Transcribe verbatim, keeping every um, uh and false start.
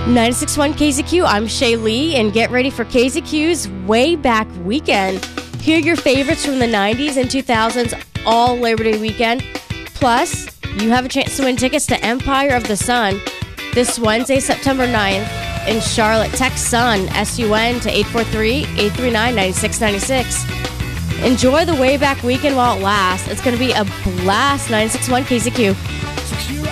ninety-six point one K Z Q, I'm Shay Lee, and get ready for K Z Q's Way Back Weekend. Hear your favorites from the nineties and two thousands all Labor Day weekend. Plus, you have a chance to win tickets to Empire of the Sun this Wednesday, September ninth in Charlotte. Text SUN, S U N, to eight four three, eight three nine, nine six nine six. Enjoy the Way Back Weekend while it lasts. It's going to be a blast. ninety-six point one K Z Q.